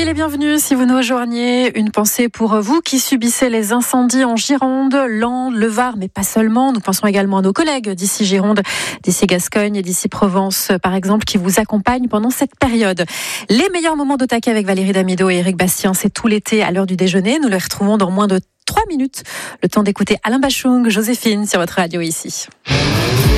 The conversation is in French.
Soyez les bienvenus si vous nous rejoignez. Une pensée pour vous qui subissez les incendies en Gironde, Landes, le Var, mais pas seulement. Nous pensons également à nos collègues d'ici Gironde, d'ici Gascogne et d'ici Provence, par exemple, qui vous accompagnent pendant cette période. Les meilleurs moments de taquet avec Valérie Damido et Éric Bastien, c'est tout l'été à l'heure du déjeuner. Nous les retrouvons dans moins de 3 minutes. Le temps d'écouter Alain Bachung, Joséphine sur votre radio ici.